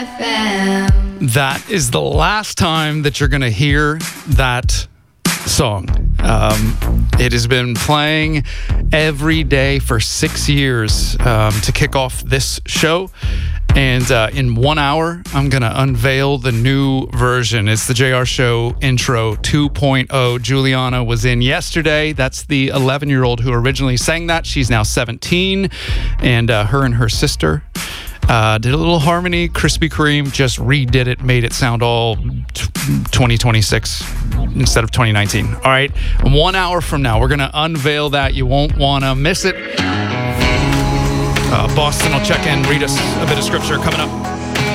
That is the last time that you're going to hear that song. It has been playing every day for 6 years to kick off this show. And in 1 hour, I'm going to unveil the new version. It's the JR Show Intro 2.0. Juliana was in yesterday. That's the 11-year-old who originally sang that. She's now 17. And her and her sister did a little harmony. Krispy Kreme just redid it, made it sound all 2026 instead of 2019. All right, 1 hour from now, we're going to unveil that. You won't want to miss it. Boston will check in, read us a bit of scripture coming up.